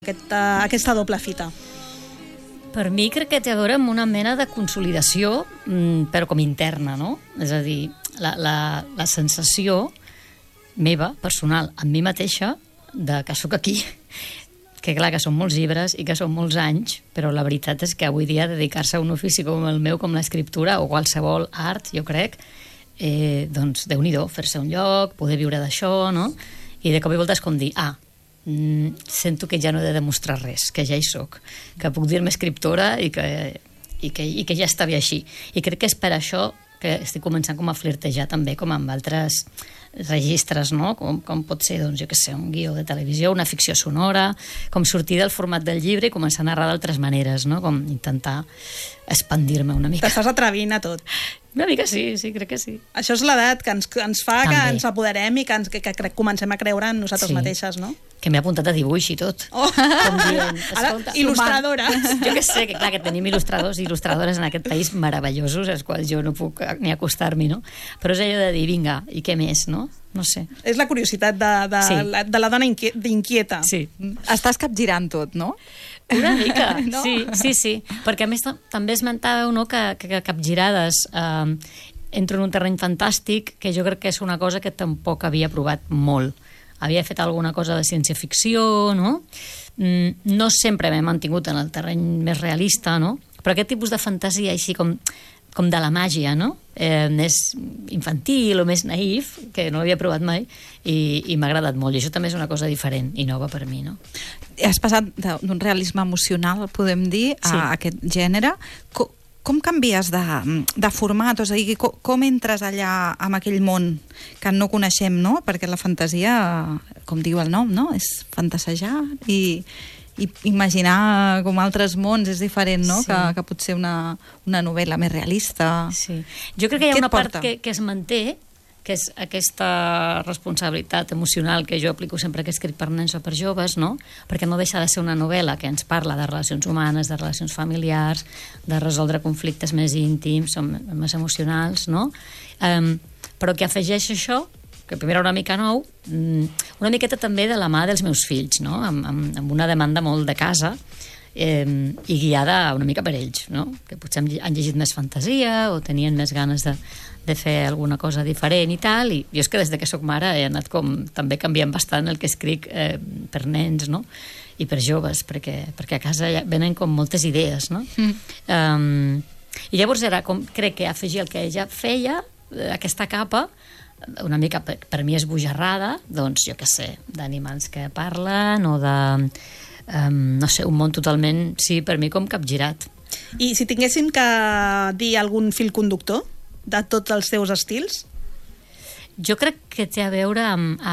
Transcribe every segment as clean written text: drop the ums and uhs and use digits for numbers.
aquesta doble fita? Per mi crec que té a veure amb una mena de consolidació, però com interna, no? És a dir, la sensació meva, personal, amb mi mateixa, que sóc aquí, que clar, que són molts llibres i que són molts anys, però la veritat és que avui dia dedicar-se a un ofici com el meu, com l'escriptura o qualsevol art, jo crec, doncs Déu-n'hi-do, fer-se un lloc, poder viure d'això, no? I de cop i volta és com dir, sento que ja no he de demostrar res, que ja hi soc, que puc dir-me escriptora i que ja està bé així. I crec que és per això que estic començant com a flirtejar també com amb altres registres, no? Com pot ser, doncs, jo què sé, un guió de televisió, una ficció sonora, com sortir del format del llibre i començar a narrar d'altres maneres, no? Com intentar expandir-me una mica. T'estàs atrevint a tot. Una mica sí, crec que sí. Això és l'edat que ens fa que ens apoderem i que comencem a creure en nosaltres mateixes, no? Que m'he apuntat a dibuix i tot. Com dient, escolta, il·lustradora. Jo que sé, que clar, que tenim il·lustradors i il·lustradores en aquest país meravellosos, als quals jo no puc ni acostar-m'hi, no? Però és allò de dir, vinga, i què més, no? No sé. És la curiositat de la dona inquieta. Sí. Estàs capgirant tot, no? Una mica, no? Sí. Perquè a més també esmentàveu, no, que capgirades entro en un terreny fantàstic que jo crec que és una cosa que tampoc havia provat molt. Havia fet alguna cosa de ciència-ficció, no? No sempre m'he mantingut en el terreny més realista, no? Però aquest tipus de fantasia així com de la màgia, no? Més infantil o més naïf, que no l'havia provat mai, i m'ha agradat molt. I això també és una cosa diferent i nova per mi, no? Has passat d'un realisme emocional, podem dir, a aquest gènere. Com canvies de format? És a dir, com entres allà en aquell món que no coneixem, no? Perquè la fantasia, com diu el nom, no? És fantasejar i imaginar com altres mons és diferent, no? Sí. Que potser una novel·la més realista. Sí. Jo crec que hi ha una part que es manté, que és aquesta responsabilitat emocional que jo aplico sempre que escric per nens o per joves, no? Perquè no deixa de ser una novel·la que ens parla de relacions humanes, de relacions familiars, de resoldre conflictes més íntims o més emocionals, no? Però que afegeix això, que primer era una mica nou, una miqueta també de la mà dels meus fills, no? Amb una demanda molt de casa i guiada una mica per ells, no? Que potser han llegit més fantasia o tenien més ganes de fer alguna cosa diferent i tal, i jo és que des que soc mare he anat com també canviant bastant el que escric per nens, no? I per joves, perquè a casa ja venen com moltes idees, no? I llavors era com, crec que afegir el que ella feia, aquesta capa, una mica per mi esbojarrada, doncs jo què sé, d'animals que parlen o de, no sé, un món totalment, sí, per mi com capgirat. I si tinguéssim que dir algun fil conductor de tots els teus estils? Jo crec que té a veure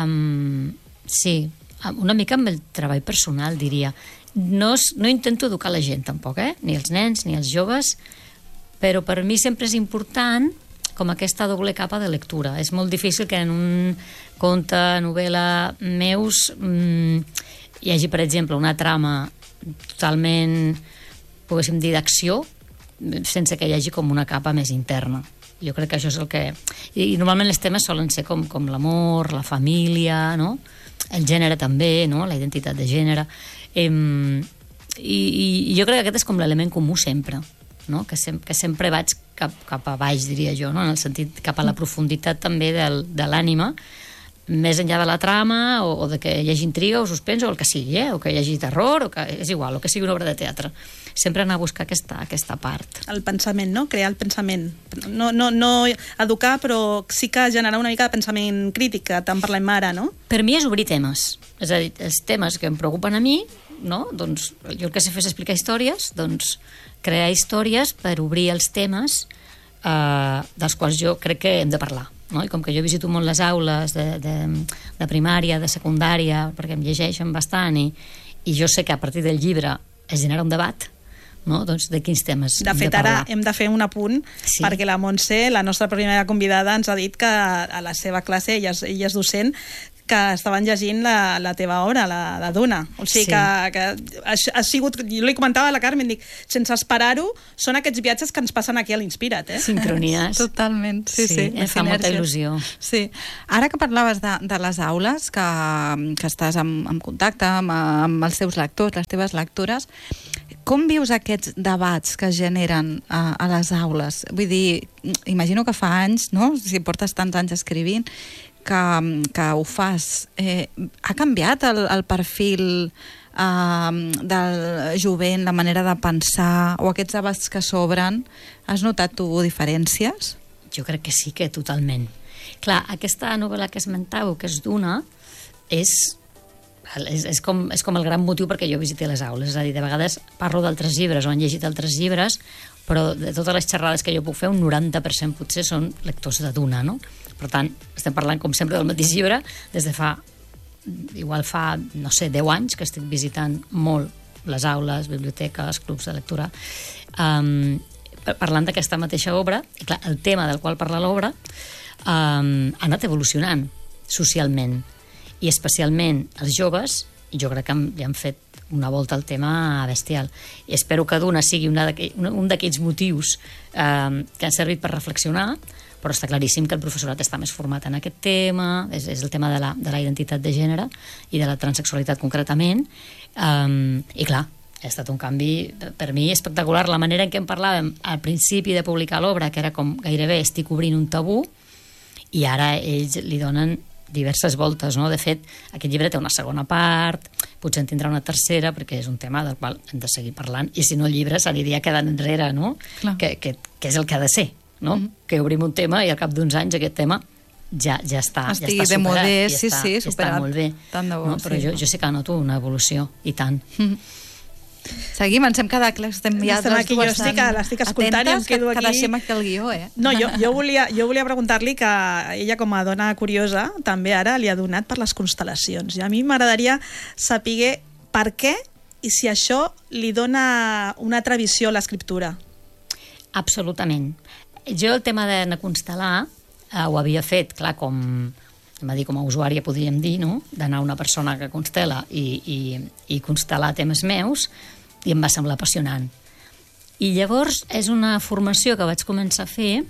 sí, una mica amb el treball personal, diria. No intento educar la gent, tampoc, ni els nens ni els joves, però per mi sempre és important com aquesta doble capa de lectura. És molt difícil que en un conte, novel·la meus hi hagi, per exemple, una trama totalment, poguéssim dir, d'acció, sense que hi hagi com una capa més interna. Jo crec que això és el que... I normalment els temes solen ser com l'amor, la família, no? El gènere també, no? La identitat de gènere. I jo crec que aquest és com l'element comú sempre, no? Que sempre vaig cap a baix, diria jo, no? En el sentit cap a la profunditat també de l'ànima, més enllà de la trama o de que hi hagi intriga o suspens o el que sigui, o que hi hagi terror, o que és igual, o que sigui una obra de teatre. Sempre anar a buscar aquesta part. El pensament, no? Crear el pensament. No educar, però sí que generar una mica de pensament crític, que tant parlem ara, no? Per mi és obrir temes. És a dir, els temes que em preocupen a mi, no? Doncs jo el que sé fer és explicar històries, doncs crear històries per obrir els temes dels quals jo crec que hem de parlar. No? I com que jo visito molt les aules de primària, de secundària, perquè em llegeixen bastant i jo sé que a partir del llibre es genera un debat, no? Doncs de quins temes de fet, ara hem de fer un apunt, perquè la Montse, la nostra primera convidada, ens ha dit que a la seva classe, ella és docent, que estaven llegint la teva obra, la Duna. O sigui que ha sigut... Jo li comentava a la Carmen, dic, sense esperar-ho, són aquests viatges que ens passen aquí a l'Inspira't, Sincronies. Totalment, sí. Em fa molta il·lusió. Sí. Ara que parlaves de les aules, que estàs en contacte amb els teus lectors, les teves lectores, com vius aquests debats que es generen a les aules? Vull dir, imagino que fa anys, no?, si portes tants anys escrivint, que ho fas. Ha canviat el perfil del jovent, la manera de pensar, o aquests debats que s'obren? Has notat tu diferències? Jo crec que sí, que totalment. Clar, aquesta novel·la que esmentàveu, que és Duna, és com el gran motiu perquè jo visiti les aules. És a dir, de vegades parlo d'altres llibres o han llegit altres llibres, però de totes les xerrades que jo puc fer, un 90% potser són lectors de Duna, no? Per tant, estem parlant, com sempre, del mateix llibre des de fa, no sé, 10 anys que estic visitant molt les aules, biblioteques, clubs de lectura, parlant d'aquesta mateixa obra. I clar, el tema del qual parla l'obra ha anat evolucionant socialment, i especialment els joves, jo crec que li han fet una volta al tema bestial. I espero que Duna sigui un d'aquells motius que han servit per reflexionar, però està claríssim que el professorat està més format en aquest tema, és el tema de la identitat de gènere i de la transsexualitat concretament, i clar, ha estat un canvi per mi espectacular. La manera en què en parlàvem al principi de publicar l'obra, que era com gairebé estic obrint un tabú, i ara ells li donen diverses voltes, no? De fet, aquest llibre té una segona part, potser en tindrà una tercera, perquè és un tema del qual hem de seguir parlant, i si no el llibre s'aniria quedant enrere, no? Que és el que ha de ser, no? Que obrim un tema i al cap d'uns anys aquest tema ja està superat, està molt bé. Però jo sí que noto una evolució, i tant. Seguim, ens hem quedat que estem ja aquí, jo l'estic escoltant i em quedo aquí. Que deixem aquí el guió, No, jo volia preguntar-li que ella, com a dona curiosa, també ara li ha donat per les constel·lacions. I a mi m'agradaria saber per què i si això li dona una altra visió a l'escriptura. Absolutament. Jo el tema de constel·lar ho havia fet, clar, com a usuària podríem dir, no? D'anar una persona que constel·la i constel·lar temes meus, i em va semblar apassionant. I llavors és una formació que vaig començar a fer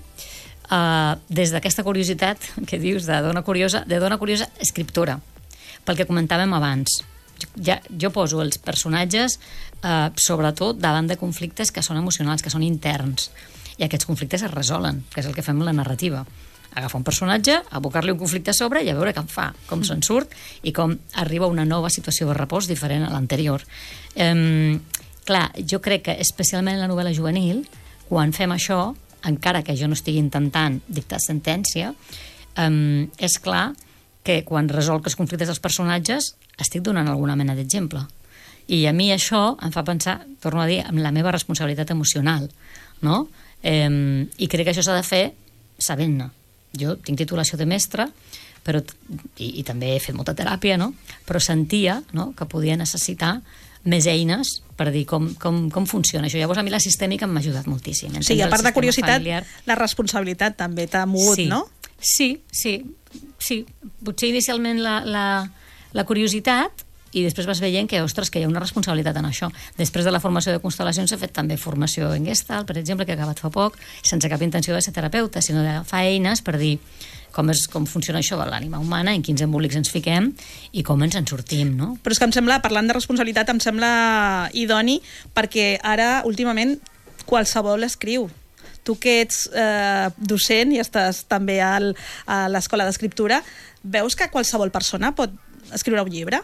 des d'aquesta curiositat que dius de dona curiosa escriptora, pel que comentàvem abans. Jo poso els personatges sobretot davant de conflictes que són emocionals, que són interns, i aquests conflictes es resolen, que és el que fem en la narrativa. Agafar un personatge, abocar-li un conflicte a sobre i a veure què en fa, com se'n surt i com arriba a una nova situació de repòs diferent a l'anterior. Clar, jo crec que especialment en la novel·la juvenil, quan fem això, encara que jo no estigui intentant dictar sentència, és clar que quan resolc els conflictes dels personatges estic donant alguna mena d'exemple. I a mi això em fa pensar, torno a dir, en la meva responsabilitat emocional, no? I crec que això s'ha de fer sabent-ne. Jo tinc titulació de mestre, i també he fet molta teràpia, no? Però sentia, no?, que podia necessitar més eines per dir com funciona això. Llavors a mi la sistèmica m'ha ajudat moltíssim. Sí, a part de curiositat, la responsabilitat també t'ha mogut, no? Sí. Potser inicialment la curiositat, i després vas veient que, ostres, que hi ha una responsabilitat en això. Després de la formació de constel·lacions he fet també formació en Gestalt, per exemple, que he acabat fa poc, sense cap intenció de ser terapeuta, sinó d'agafar eines per dir com funciona això de l'ànima humana, en quins embolics ens fiquem i com ens en sortim, no? Però és que em sembla, parlant de responsabilitat, em sembla idoni, perquè ara, últimament, qualsevol escriu. Tu que ets docent i estàs també a l'escola d'escriptura, veus que qualsevol persona pot escriure un llibre?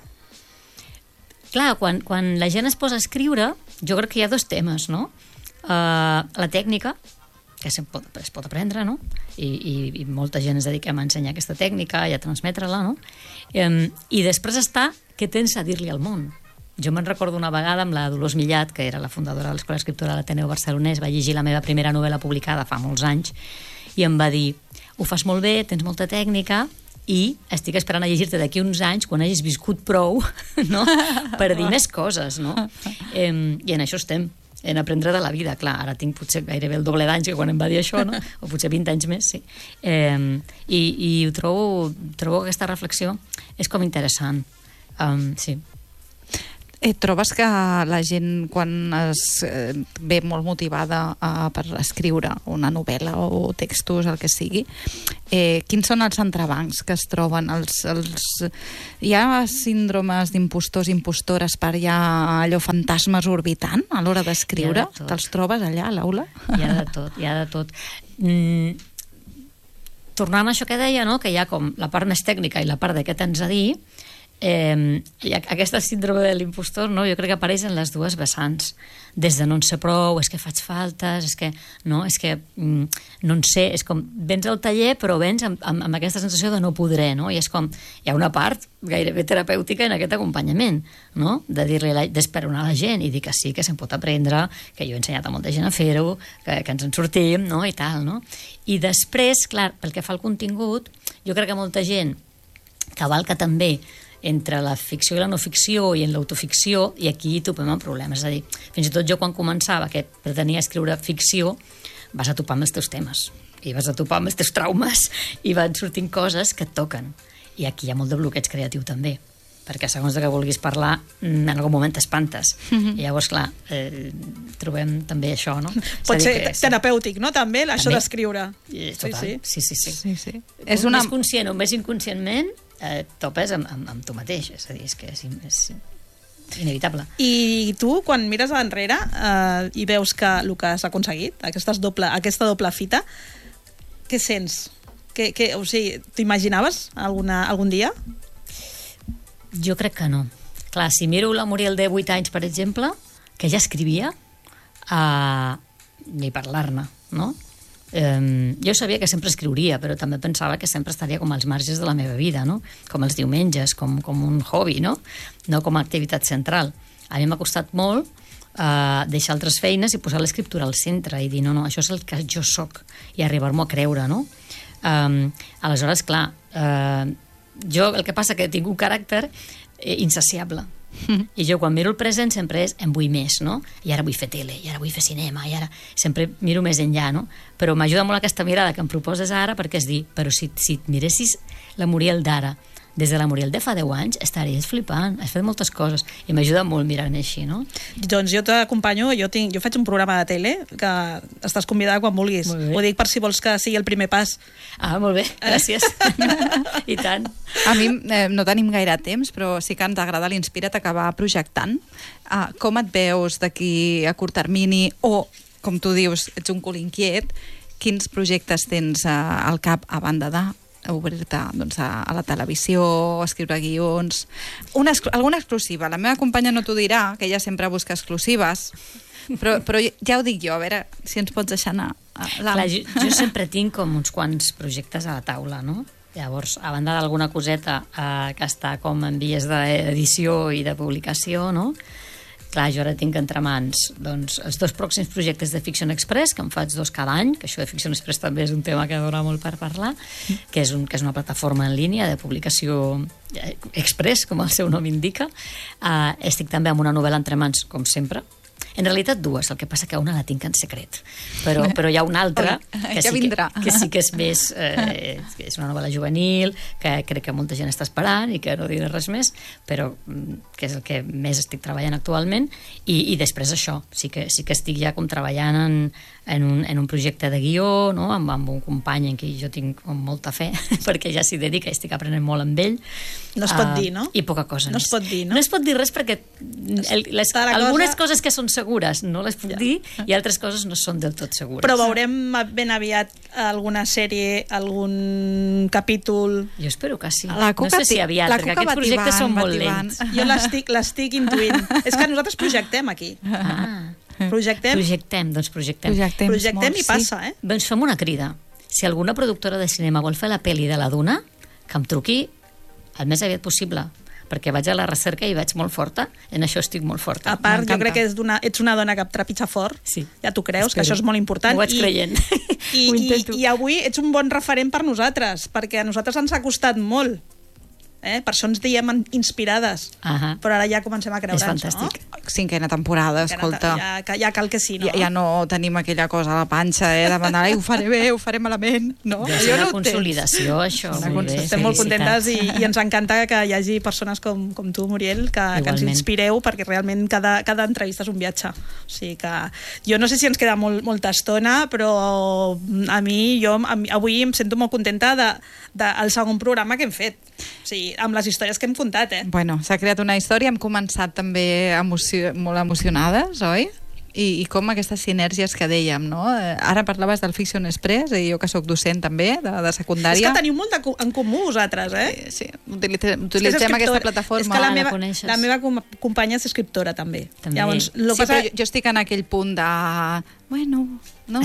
Clar, quan la gent es posa a escriure, jo crec que hi ha dos temes, no? La tècnica, que es pot aprendre, no? I molta gent ens dediquem a ensenyar aquesta tècnica i a transmetre-la, no? I després està què tens a dir-li al món. Jo me'n recordo una vegada amb la Dolors Millat, que era la fundadora de l'Escola d'Escriptura de l'Ateneu Barcelonès, va llegir la meva primera novel·la publicada fa molts anys, i em va dir, ho fas molt bé, tens molta tècnica, i estic esperant a llegir-te d'aquí uns anys quan hagis viscut prou, no?, per dir més coses, no? I en això estem. en aprendre de la vida. Clar, ara tinc potser gairebé el doble d'anys que quan em va dir això, no? O potser 20 anys més, sí. I ho trobo aquesta reflexió és com interessant. Sí. Trobes que la gent, quan es ve molt motivada per escriure una novel·la o textos, el que sigui, quins són els entrebancs que es troben? Hi ha síndromes d'impostors, impostores, per hi ha allò fantasmes orbitant a l'hora d'escriure? Te'ls trobes allà a l'aula? Hi ha de tot. Tornant a això que deia, no? Que hi ha com la part més tècnica i la part de què tens a dir, i aquesta síndrome de l'impostor, no? Jo crec que apareix en les dues vessants, des de no en sé prou, és que faig faltes, és que no en sé, és com vens al taller però vens amb aquesta sensació de no podré, no? I és com, hi ha una part gairebé terapèutica en aquest acompanyament, no? De dir-li, d'esperonar a la gent i dir que sí, que se'n pot aprendre, que jo he ensenyat a molta gent a fer-ho, que ens en sortim, no? I tal, no? I després, clar, pel que fa al contingut, jo crec que molta gent cavalca també entre la ficció i la no ficció i en l'autoficció, i aquí topem amb problemes. És a dir, fins i tot jo quan començava que pretenia escriure ficció, vas a topar amb els teus temes, i vas a topar amb els teus traumes, i van sortint coses que et toquen. I aquí hi ha molt de bloqueig creatiu també, perquè segons de què vulguis parlar, en algun moment t'espantes. I llavors, clar, trobem també això, no? Pot ser terapèutic, no?, també, això d'escriure. Total, sí. És més conscient o més inconscientment, topes amb tu mateix, és a dir, és que és inevitable. I tu, quan mires enrere i veus que el que has aconseguit, aquesta doble fita, què sents? O sigui, t'imaginaves algun dia? Jo crec que no. Clar, si miro la Muriel de 8 anys, per exemple, que ja escrivia, ni parlar-ne, no? Jo sabia que sempre escriuria, però també pensava que sempre estaria com als marges de la meva vida, no? Com els diumenges, com un hobby, no? No com a activitat central. A mi m'ha costat molt deixar altres feines i posar l'escriptura al centre i dir, no, això és el que jo soc, i arribar-m'ho a creure, no? Aleshores, clar, jo el que passa que tinc un caràcter insaciable. I jo quan miro el present sempre és en vull més, no? I ara vull fer tele, i ara vull fer cinema, i ara sempre miro més enllà, no? Però m'ajuda molt aquesta mirada que em proposes ara, perquè és dir, però si et miressis la Muriel d'ara, des de la Muriel de fa 10 anys, estaries flipant, has fet moltes coses, i m'ajuda molt mirar-me així, no? Doncs jo t'acompanyo, jo faig un programa de tele que estàs convidada quan vulguis. Ho dic per si vols que sigui el primer pas. Ah, molt bé, gràcies. I tant. A mi no tenim gaire temps, però sí que ens agrada l'Inspira't acabar projectant. Com et veus d'aquí a curt termini, o, com tu dius, ets un cul inquiet, quins projectes tens al cap a banda de obrir-te a la televisió, escriure guions, alguna exclusiva? La meva companya no t'ho dirà, que ella sempre busca exclusives, però ja ho dic jo, a veure si ens pots deixar anar. Clar, jo sempre tinc com uns quants projectes a la taula, no? Llavors, a banda d'alguna coseta que està com en vies d'edició i de publicació, no? Clar, jo ara tinc entre mans els 2 pròxims projectes de Fiction Express, que en faig 2 cada any, que això de Fiction Express també és un tema que dona molt per parlar, que és una plataforma en línia de publicació express, com el seu nom indica. Estic també amb una novel·la entre mans, com sempre. En realitat 2, el que passa que una la tinc en secret, però hi ha una altra que sí que és més, és una novel·la juvenil, que crec que molta gent està esperant i que no diré res més, però que és el que més estic treballant actualment, i després això, sí que estic ja com treballant en un projecte de guió, no? amb un company en qui jo tinc molta fe, perquè ja s'hi dedica i estic aprenent molt amb ell. No es pot dir, no? I poca cosa no més. Es pot dir, no? No es pot dir res perquè algunes coses que són segures no les puc dir, i altres coses no són del tot segures. Però veurem ben aviat alguna sèrie, algun capítol? Jo espero que sí. No sé si aviat, perquè aquests projectes són molt lents. Jo l'estic intuint. És que nosaltres projectem aquí. Projectem i passa, eh? Doncs fem una crida. Si alguna productora de cinema vol fer la pel·li de la Duna, que em truqui el més aviat possible, perquè vaig a la recerca i veig molt forta, en això estic molt forta. A part, jo crec que ets una dona que trepitja fort, ja t'ho creus, que això és molt important. Ho vaig creient. I avui ets un bon referent per nosaltres, perquè a nosaltres ens ha costat molt Per això ens diem inspirades. Però ara ja comencem a creure'ns. És fantàstic. Cinquena temporada, escolta. Ja cal que sí, no? Ja no tenim aquella cosa a la panxa, de demanar, ho faré bé, ho faré malament, no? És una consolidació, això. Estem molt contentes i ens encanta que hi hagi persones com tu, Muriel, que ens inspireu, perquè realment cada entrevista és un viatge. O sigui que jo no sé si ens queda molta estona, però a mi, avui em sento molt contenta del segon programa que hem fet. O sigui, amb les històries que hem contat, Bueno, s'ha creat una història, hem començat també molt emocionades, oi? I com aquestes sinergies que dèiem, no? Ara parlaves del Fiction Express, i jo que sóc docent també, de secundària. És que teniu molt en comú, vosaltres, Sí, utilitzem aquesta plataforma. És que la meva companya és escriptora, també. Llavors, però jo estic en aquell punt de... Bueno, no,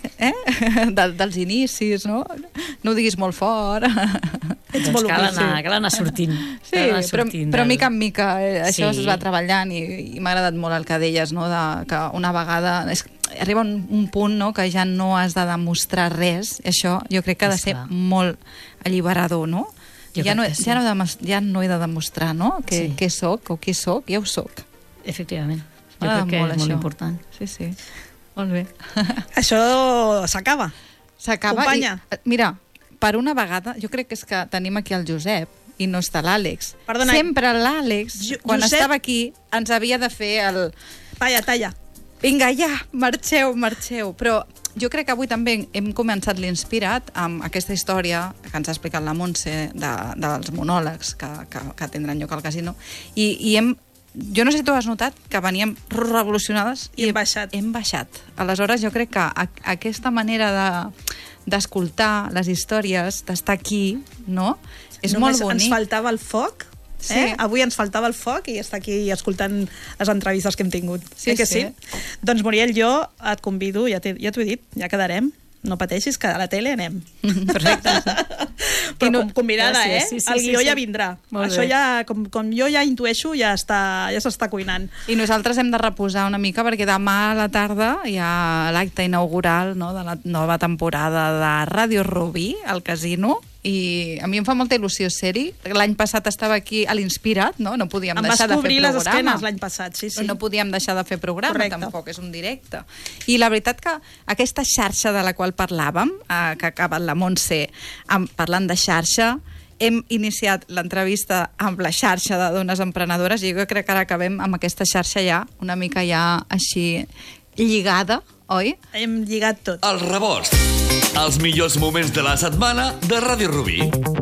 dels inicis, no? No ho diguis molt fort. Ets molt cal anar sortint. Sí, però mica en mica això es va treballant i m'ha agradat molt el que deies, no? Que una vegada... Arriba un punt, no?, que ja no has de demostrar res. Això jo crec que ha de ser molt alliberador, no? Ja no he de demostrar, no?, què soc o qui soc, ja ho soc. Efectivament. Jo crec que és molt important. Sí. Molt bé. Això s'acaba. Companya. Mira, per una vegada, jo crec que és que tenim aquí el Josep i no està l'Àlex. Perdona. Sempre l'Àlex, quan estava aquí, ens havia de fer el... Talla. Vinga, ja, marxeu. Però jo crec que avui també hem començat l'Inspirat amb aquesta història que ens ha explicat la Montse dels monòlegs que tindran lloc al casino. I hem... Jo no sé si tu has notat que veníem revolucionades i hem baixat. Aleshores, jo crec que aquesta manera d'escoltar les històries, d'estar aquí, no? És molt bonic. Ens faltava el foc. Sí. Avui ens faltava el foc i estar aquí escoltant les entrevistes que hem tingut. Sí. Doncs, Muriel, jo et convido, ja t'ho he dit, ja quedarem. No pateixis, que a la tele anem. Perfecte. Però convidada, Sí, el guió ja vindrà. Això ja, com jo ja intueixo, ja s'està cuinant. I nosaltres hem de reposar una mica perquè demà a la tarda hi ha l'acte inaugural, no?, de la nova temporada de Ràdio Rubí, al casino, i a mi em fa molta il·lusió ser-hi. L'any passat estava aquí a l'Inspirat, no? No podíem deixar de fer programa. Em vas cobrir les esquenes l'any passat, sí. No podíem deixar de fer programa, correcte. Tampoc, és un directe. I la veritat que aquesta xarxa de la qual parlàvem, que ha acabat la Montse parlant de xarxa, hem iniciat l'entrevista amb la xarxa de dones emprenedores i jo crec que ara acabem amb aquesta xarxa ja, una mica ja així lligada, oi? Hem lligat tot. El Rebost. Els millors moments de la setmana de Ràdio Rubí.